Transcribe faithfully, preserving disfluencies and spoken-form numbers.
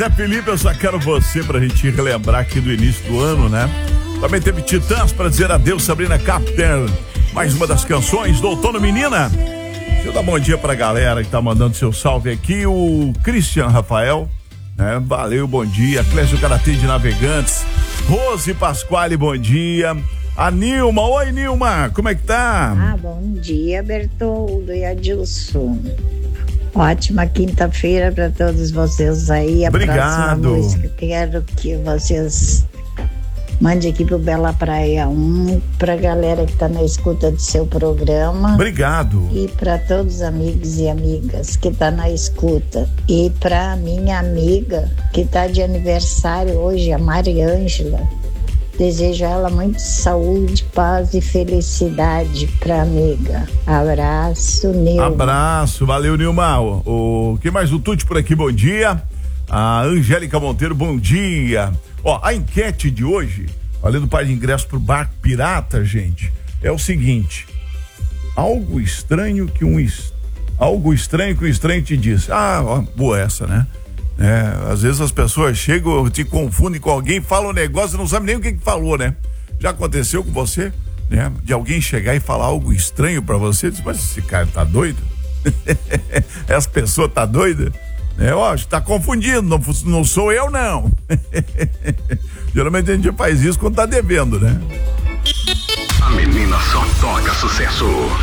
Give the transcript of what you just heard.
Zé Felipe, eu só quero você pra gente relembrar aqui do início do ano, né? Também teve Titãs pra dizer adeus, Sabrina Carpenter. Mais uma das canções do Outono Menina. Deixa eu dar bom dia pra galera que tá mandando seu salve aqui. O Christian Rafael, né? Valeu, bom dia. Clécio Karatê de Navegantes. Rose Pasquale, bom dia. A Nilma, oi Nilma, como é que tá? Ah, bom dia, Bertoldo e Adilson. Ótima quinta-feira para todos vocês aí. A Obrigado. próxima música, quero que vocês mandem aqui pro Bela Praia um, pra galera que tá na escuta do seu programa. Obrigado. E para todos os amigos e amigas que tá na escuta. E pra minha amiga que tá de aniversário hoje, a Mariângela. Desejo a ela muita saúde, paz e felicidade pra amiga. Abraço, Nilma. Abraço, valeu, Nilma. O, o que mais? O Tuti por aqui, bom dia. A Angélica Monteiro, bom dia. Ó, a enquete de hoje, valendo par de ingresso pro Barco Pirata, gente, é o seguinte: algo estranho que um algo estranho que um estranho te diz. Ah, ó, boa essa, né? É, às vezes as pessoas chegam, te confundem com alguém, falam um negócio e não sabem nem o que, que falou, né? Já aconteceu com você, né? De alguém chegar e falar algo estranho pra você, diz, mas esse cara tá doido? Essa pessoa tá doida? É, ó, tá confundindo, não, não sou eu não. Geralmente a gente faz isso quando tá devendo, né? A menina só toca sucesso.